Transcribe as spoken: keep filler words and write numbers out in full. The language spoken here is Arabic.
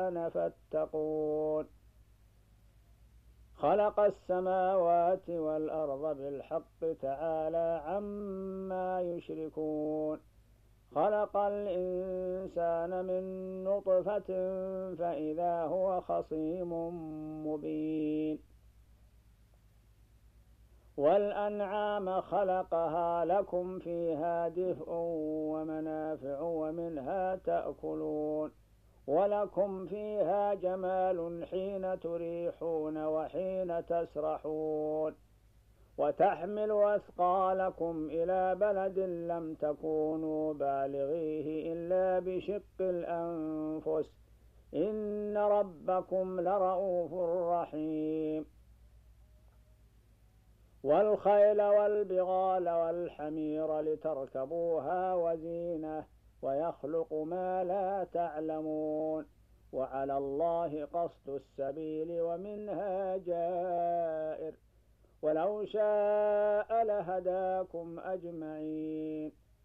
الشأن فاتقون. خلق السماوات والأرض بالحق تعالى عما يشركون. خلق الإنسان من نطفة فإذا هو خصيم مبين. والأنعام خلقها لكم فيها دفء ومنافع ومنها تأكلون ولكم فيها جمال حين تريحون وحين تسرحون وتحمل أثقالكم إلى بلد لم تكونوا بالغيه إلا بشق الأنفس إن ربكم لرؤوف رحيم. والخيل والبغال والحمير لتركبوها وزينة ويخلق ما لا تعلمون وعلى الله قصد السبيل ومنها جائر ولو شاء لهداكم أجمعين